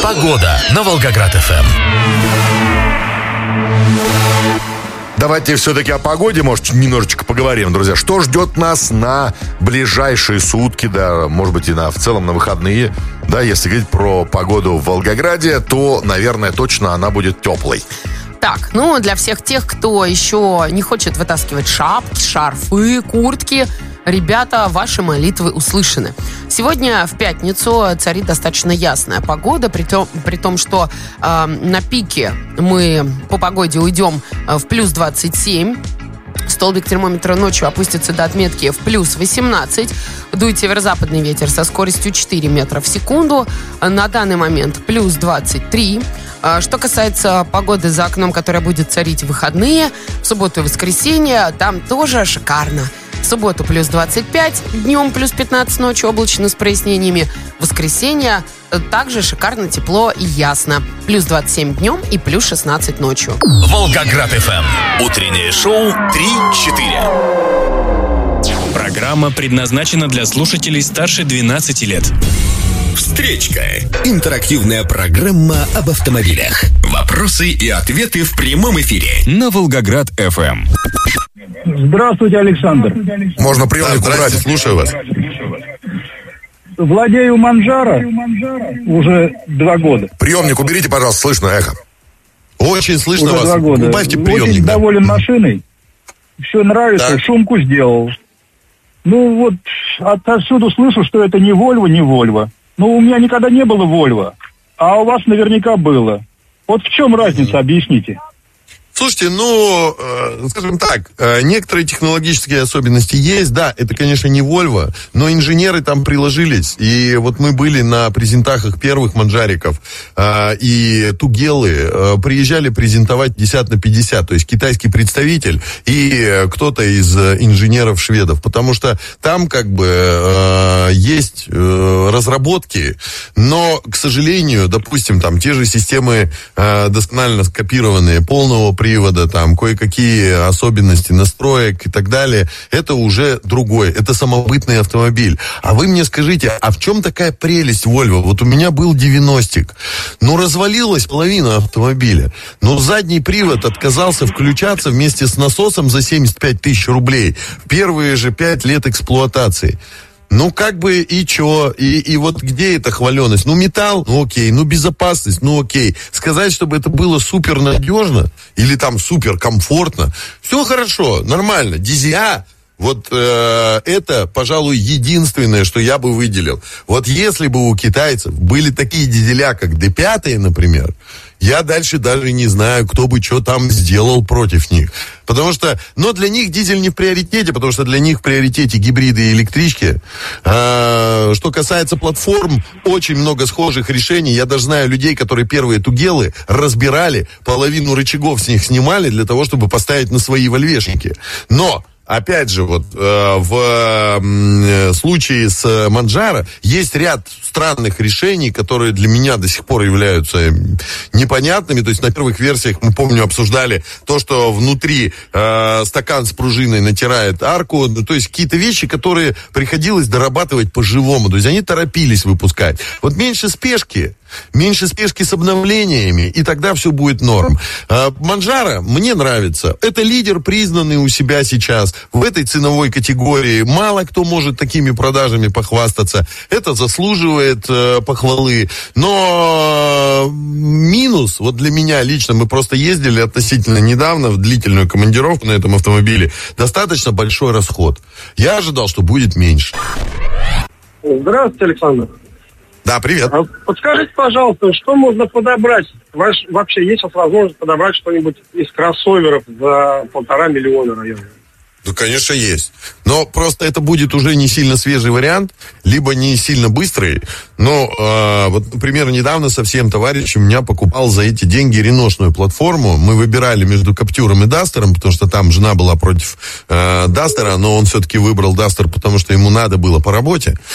Погода на Волгоград-ФМ. Давайте все-таки о погоде, может, немножечко поговорим, друзья. Что ждет нас на ближайшие сутки, да, может быть, и в целом на выходные. Да, если говорить про погоду в Волгограде, то, наверное, точно она будет теплой. Так, для всех тех, кто еще не хочет вытаскивать шапки, шарфы, куртки, ребята, ваши молитвы услышаны. Сегодня в пятницу царит достаточно ясная погода, при том, что на пике мы по погоде уйдем в плюс 27. Столбик термометра ночью опустится до отметки в плюс 18. Дует северо-западный ветер со скоростью 4 метра в секунду. На данный момент плюс 23. Что касается погоды за окном, которая будет царить в выходные, в субботу и воскресенье, там тоже шикарно. В субботу плюс 25, днем плюс 15 ночью, облачно с прояснениями. В воскресенье также шикарно, тепло и ясно. Плюс 27 днем и плюс 16 ночью. Волгоград-ФМ. Утреннее шоу 3-4. Программа предназначена для слушателей старше 12 лет. Встречка. Интерактивная программа об автомобилях. Вопросы и ответы в прямом эфире. На Волгоград-ФМ. Здравствуйте, Александр. Можно приемник убрать, слушаю вас. Владею Манжаро уже 2 года. Приемник уберите, пожалуйста, слышно эхо. Очень слышно уже вас. 2 года. Убавьте приемник. Очень доволен машиной. Все нравится, так. Шумку сделал. Отсюда слышу, что это не Volvo. У меня никогда не было Volvo, а у вас наверняка было. Вот в чем разница, объясните. Слушайте, скажем так, некоторые технологические особенности есть. Да, это, конечно, не Volvo, но инженеры там приложились. И вот мы были на презентахах первых манжариков, и Тугелы приезжали презентовать 50 на 50, то есть китайский представитель и кто-то из инженеров-шведов. Потому что там есть разработки, но, к сожалению, допустим, там те же системы досконально скопированные, полного привода, там кое-какие особенности настроек и так далее, это уже другой, это самобытный автомобиль. А вы мне скажите, а в чем такая прелесть Volvo? Вот у меня был 90-ик, развалилась половина автомобиля, задний привод отказался включаться вместе с насосом за 75 тысяч рублей в первые же 5 лет эксплуатации. И чё? И вот где эта хваленость? Металл? Окей. Безопасность? Окей. Сказать, чтобы это было супер надежно или там супер комфортно, все хорошо, нормально. Дизеля, это, пожалуй, единственное, что я бы выделил. Вот если бы у китайцев были такие дизеля, как D5, например, я дальше даже не знаю, кто бы что там сделал против них. Потому что, для них дизель не в приоритете, потому что для них в приоритете гибриды и электрички. Что касается платформ, очень много схожих решений. Я даже знаю людей, которые первые Тугелы разбирали, половину рычагов с них снимали для того, чтобы поставить на свои вольвешники. Но опять же, в случае с Манжаро есть ряд странных решений, которые для меня до сих пор являются непонятными. То есть на первых версиях, мы, помню, обсуждали то, что внутри стакан с пружиной натирает арку. То есть какие-то вещи, которые приходилось дорабатывать по-живому. То есть они торопились выпускать. Меньше спешки с обновлениями, и тогда все будет норм. Манжаро мне нравится. Это лидер, признанный у себя сейчас в этой ценовой категории. Мало кто может такими продажами похвастаться. Это заслуживает похвалы. Но минус, для меня лично, мы просто ездили относительно недавно в длительную командировку на этом автомобиле, достаточно большой расход. Я ожидал, что будет меньше. Здравствуйте, Александр. Да, привет. Подскажите, пожалуйста, что можно подобрать? Вообще есть возможность подобрать что-нибудь из кроссоверов за 1,5 миллиона, наверное? Конечно, есть. Но просто это будет уже не сильно свежий вариант, либо не сильно быстрый. Например, недавно совсем товарищ у меня покупал за эти деньги реношную платформу. Мы выбирали между Каптюром и Дастером, потому что там жена была против Дастера, но он все-таки выбрал Дастер, потому что ему надо было по работе.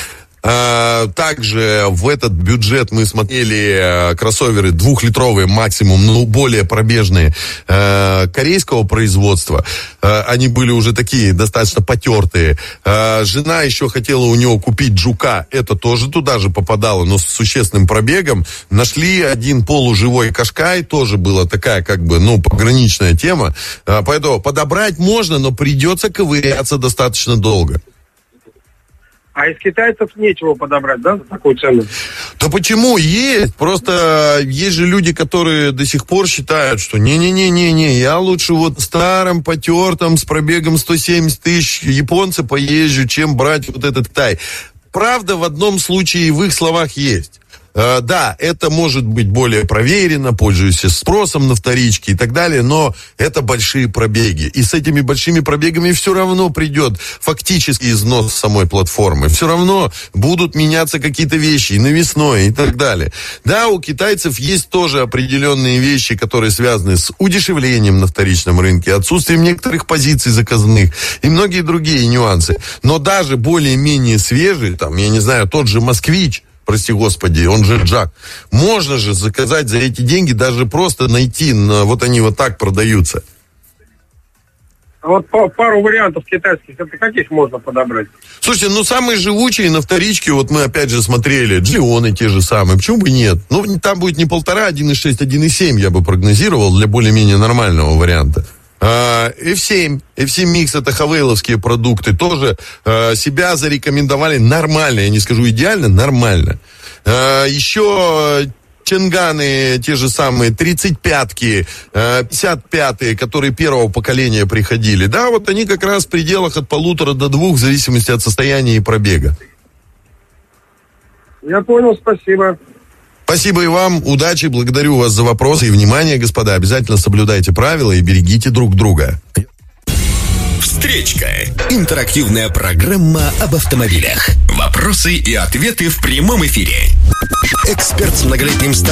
Также в этот бюджет мы смотрели кроссоверы 2-литровые максимум, но более пробежные, корейского производства. Они были уже такие достаточно потертые. Жена еще хотела у него купить Джука. Это тоже туда же попадало, но с существенным пробегом. Нашли один полуживой Кашкай. Тоже была такая, пограничная тема. Поэтому подобрать можно, но придется ковыряться достаточно долго. А из китайцев нечего подобрать, да, за такую цену? Да почему? Есть. Просто есть же люди, которые до сих пор считают, что не-не-не-не-не, я лучше старым, потертым, с пробегом 170 тысяч японца поезжу, чем брать вот этот Китай. Правда, в одном случае в их словах есть. Да, это может быть более проверено, пользуясь спросом на вторички и так далее, но это большие пробеги. И с этими большими пробегами все равно придет фактически износ самой платформы. Все равно будут меняться какие-то вещи и навесной и так далее. Да, у китайцев есть тоже определенные вещи, которые связаны с удешевлением на вторичном рынке, отсутствием некоторых позиций заказных и многие другие нюансы. Но даже более-менее свежие, тот же «Москвич», прости господи, он же Джак. Можно же заказать за эти деньги, даже просто найти, они вот так продаются. А вот пару вариантов китайских, это каких можно подобрать? Слушайте, самые живучие на вторичке, мы опять же смотрели, Джионы те же самые, почему бы нет? Там будет не 1,5, 1,6, 1,7 я бы прогнозировал для более-менее нормального варианта. F7 Mix, это хавейловские продукты, тоже себя зарекомендовали нормально, я не скажу идеально, нормально. Еще Ченганы, те же самые 35-ки, 55-е, которые первого поколения приходили, да, они как раз в пределах от 1,5 до 2, в зависимости от состояния и пробега. Я понял, спасибо. Спасибо и вам, удачи, благодарю вас за вопросы и внимание, господа. Обязательно соблюдайте правила и берегите друг друга. Встречка. Интерактивная программа об автомобилях. Вопросы и ответы в прямом эфире. Эксперт с многолетним стажем